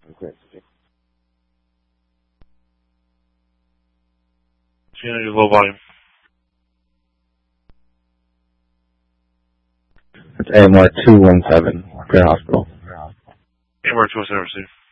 Okay. Low volume. It's AMR 217, Great Hospital. AMR 217, receive.